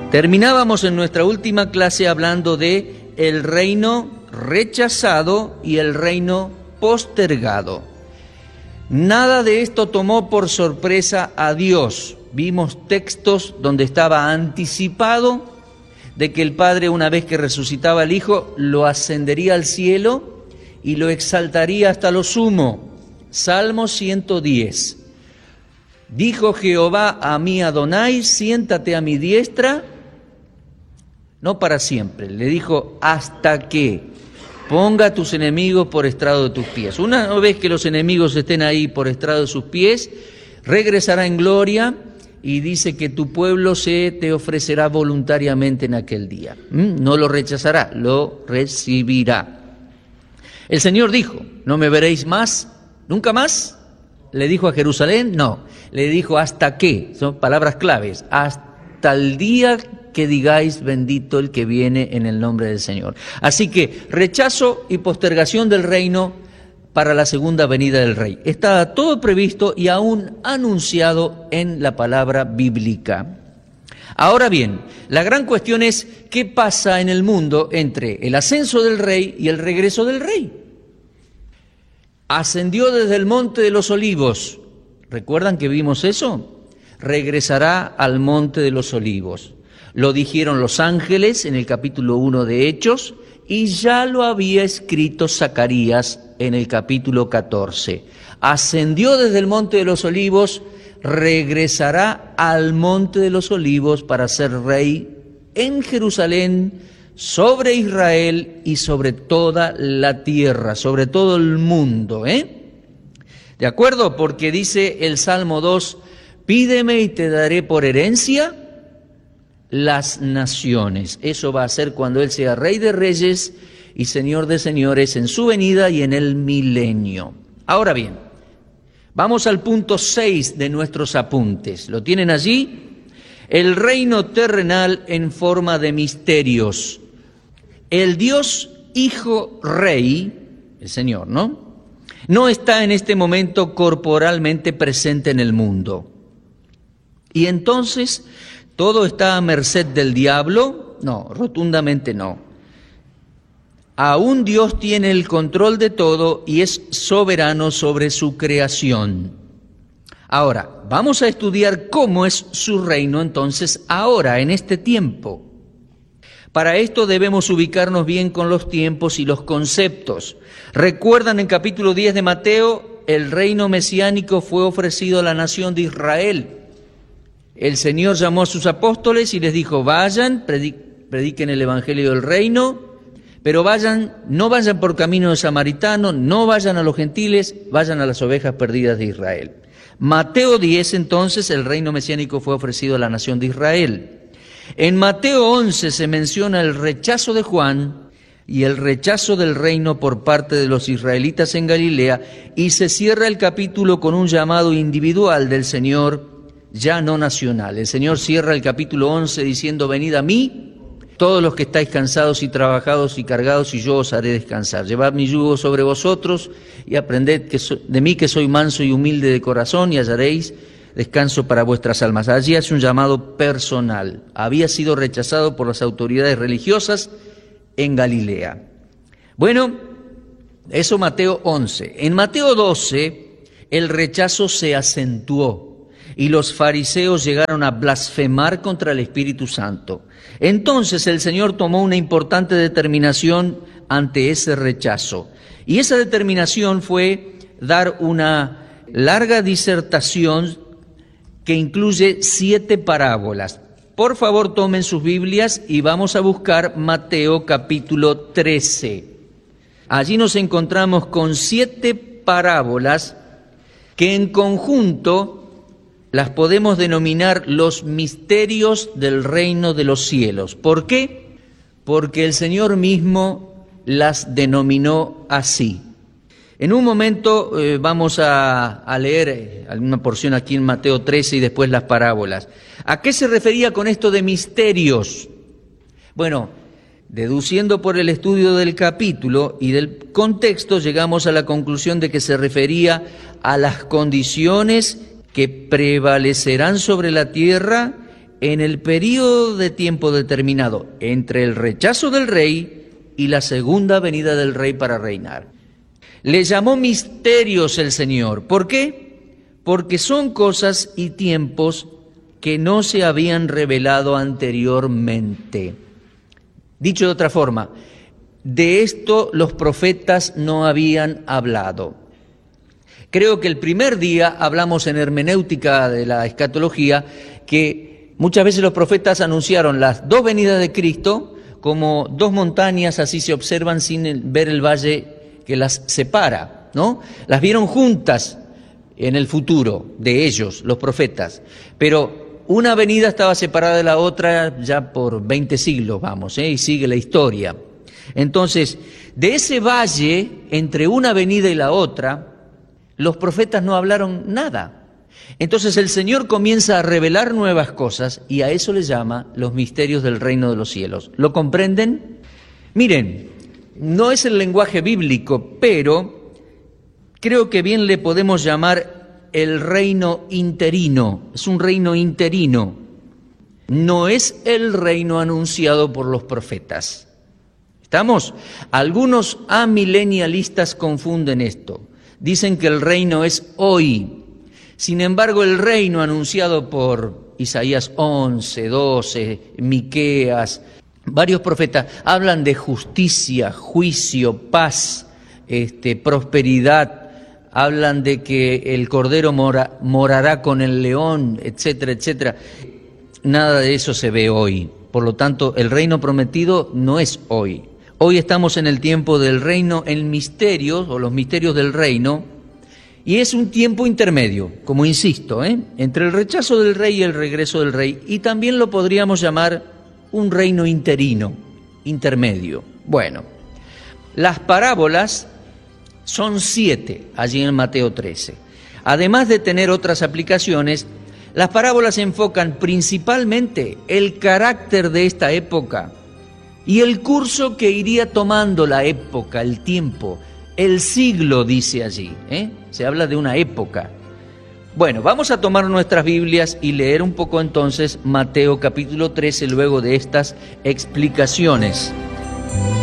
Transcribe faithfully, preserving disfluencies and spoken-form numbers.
Terminábamos en nuestra última clase hablando de el reino rechazado y el reino postergado. Nada de esto tomó por sorpresa a Dios. Vimos textos donde estaba anticipado de que el Padre, una vez que resucitaba al Hijo, lo ascendería al cielo y lo exaltaría hasta lo sumo. Salmo ciento diez. Dijo Jehová a mí Adonai, siéntate a mi diestra, no para siempre, le dijo hasta que ponga a tus enemigos por estrado de tus pies. Una vez que los enemigos estén ahí por estrado de sus pies, regresará en gloria y dice que tu pueblo se te ofrecerá voluntariamente en aquel día. ¿Mm? No lo rechazará, lo recibirá. El Señor dijo, no me veréis más, nunca más. ¿Le dijo a Jerusalén? No, le dijo hasta qué, son palabras claves, hasta el día que digáis bendito el que viene en el nombre del Señor. Así que rechazo y postergación del reino para la segunda venida del Rey. Está todo previsto y aún anunciado en la palabra bíblica. Ahora bien, la gran cuestión es qué pasa en el mundo entre el ascenso del Rey y el regreso del Rey. Ascendió desde el monte de los olivos. ¿Recuerdan que vimos eso? Regresará al monte de los olivos. Lo dijeron los ángeles en el capítulo uno de Hechos y ya lo había escrito Zacarías en el capítulo catorce. Ascendió desde el monte de los olivos, regresará al monte de los olivos para ser rey en Jerusalén, sobre Israel y sobre toda la tierra, sobre todo el mundo, ¿eh? ¿De acuerdo? Porque dice el Salmo dos, pídeme y te daré por herencia las naciones. Eso va a ser cuando Él sea Rey de Reyes y Señor de Señores en su venida y en el milenio. Ahora bien, vamos al punto seis de nuestros apuntes. ¿Lo tienen allí? El reino terrenal en forma de misterios. El Dios Hijo Rey, el Señor, ¿no? No está en este momento corporalmente presente en el mundo. Y entonces, ¿todo está a merced del diablo? No, rotundamente no. Aún Dios tiene el control de todo y es soberano sobre su creación. Ahora, vamos a estudiar cómo es su reino entonces ahora, en este tiempo. Para esto debemos ubicarnos bien con los tiempos y los conceptos. ¿Recuerdan en capítulo diez de Mateo? El reino mesiánico fue ofrecido a la nación de Israel. El Señor llamó a sus apóstoles y les dijo, vayan, prediquen el evangelio del reino, pero vayan, no vayan por camino de samaritano, no vayan a los gentiles, vayan a las ovejas perdidas de Israel. Mateo diez, entonces, el reino mesiánico fue ofrecido a la nación de Israel. En Mateo once se menciona el rechazo de Juan y el rechazo del reino por parte de los israelitas en Galilea, y se cierra el capítulo con un llamado individual del Señor, ya no nacional. El Señor cierra el capítulo once diciendo, venid a mí, todos los que estáis cansados y trabajados y cargados, y yo os haré descansar. Llevad mi yugo sobre vosotros y aprended que so- de mí que soy manso y humilde de corazón, y hallaréis descanso para vuestras almas. Allí hace un llamado personal. Había sido rechazado por las autoridades religiosas en Galilea. Bueno, eso Mateo once. En Mateo doce, el rechazo se acentuó y los fariseos llegaron a blasfemar contra el Espíritu Santo. Entonces el Señor tomó una importante determinación ante ese rechazo. Y esa determinación fue dar una larga disertación que incluye siete parábolas. Por favor, tomen sus Biblias y vamos a buscar Mateo capítulo trece. Allí nos encontramos con siete parábolas que en conjunto las podemos denominar los misterios del reino de los cielos. ¿Por qué? Porque el Señor mismo las denominó así. En un momento eh, vamos a, a leer alguna porción aquí en Mateo trece y después las parábolas. ¿A qué se refería con esto de misterios? Bueno, deduciendo por el estudio del capítulo y del contexto, llegamos a la conclusión de que se refería a las condiciones que prevalecerán sobre la tierra en el periodo de tiempo determinado entre el rechazo del rey y la segunda venida del rey para reinar. Le llamó misterios el Señor. ¿Por qué? Porque son cosas y tiempos que no se habían revelado anteriormente. Dicho de otra forma, de esto los profetas no habían hablado. Creo que el primer día hablamos en hermenéutica de la escatología que muchas veces los profetas anunciaron las dos venidas de Cristo como dos montañas, así se observan sin el, ver el valle que las separa, ¿no? Las vieron juntas en el futuro de ellos, los profetas, pero una venida estaba separada de la otra ya por veinte siglos, vamos, ¿eh? Y sigue la historia. Entonces, de ese valle entre una venida y la otra, los profetas no hablaron nada. Entonces el Señor comienza a revelar nuevas cosas y a eso le llama los misterios del reino de los cielos. ¿Lo comprenden? Miren, no es el lenguaje bíblico, pero creo que bien le podemos llamar el reino interino. Es un reino interino. No es el reino anunciado por los profetas. ¿Estamos? Algunos amilenialistas confunden esto. Dicen que el reino es hoy. Sin embargo, el reino anunciado por Isaías once, doce, Miqueas, varios profetas, hablan de justicia, juicio, paz, este, prosperidad, hablan de que el cordero mora, morará con el león, etcétera, etcétera. Nada de eso se ve hoy. Por lo tanto, el reino prometido no es hoy. Hoy estamos en el tiempo del reino en misterios, o los misterios del reino, y es un tiempo intermedio, como insisto, ¿eh? entre el rechazo del rey y el regreso del rey, y también lo podríamos llamar un reino interino, intermedio. Bueno, las parábolas son siete, allí en Mateo trece. Además de tener otras aplicaciones, las parábolas enfocan principalmente el carácter de esta época, y el curso que iría tomando la época, el tiempo, el siglo, dice allí, ¿eh? Se habla de una época. Bueno, vamos a tomar nuestras Biblias y leer un poco entonces Mateo capítulo trece luego de estas explicaciones.